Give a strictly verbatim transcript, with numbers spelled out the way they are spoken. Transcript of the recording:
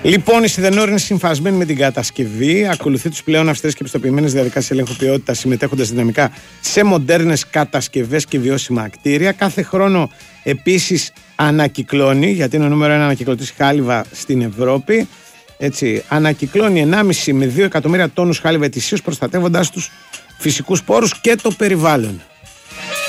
Λοιπόν, η Σιδενόρ είναι συμφασμένη με την κατασκευή. Ακολουθεί τους πλέον αυστηρές και πιστοποιημένες διαδικασίες ελέγχου ποιότητας, συμμετέχοντας δυναμικά σε μοντέρνες κατασκευές και βιώσιμα κτίρια. Κάθε χρόνο επίσης ανακυκλώνει, γιατί είναι ο νούμερο ένα ανακυκλωτής χάλιβα στην Ευρώπη. Έτσι, ανακυκλώνει ενάμιση με δύο εκατομμύρια τόνους χάλιβα ετησίως, προστατεύοντας τους φυσικούς πόρους και το περιβάλλον.